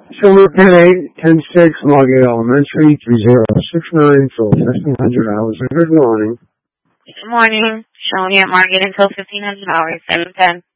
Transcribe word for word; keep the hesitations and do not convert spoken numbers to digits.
Silver ten eight, ten six, Margate Elementary, three zero six nine, till fifteen hundred hours. Good morning. Good morning. Showing you at Margate until fifteen hundred hours, seven ten.